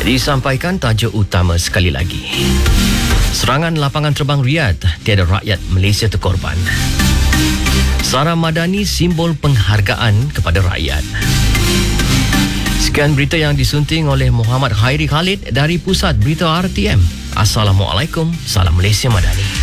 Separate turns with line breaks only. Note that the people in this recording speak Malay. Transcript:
Disampaikan tajuk utama sekali lagi. Serangan lapangan terbang Riyadh, tiada rakyat Malaysia terkorban. Sarah Madani simbol penghargaan kepada rakyat. Sekian berita yang disunting oleh Muhammad Khairi Khalid dari Pusat Berita RTM. Assalamualaikum, salam Malaysia Madani.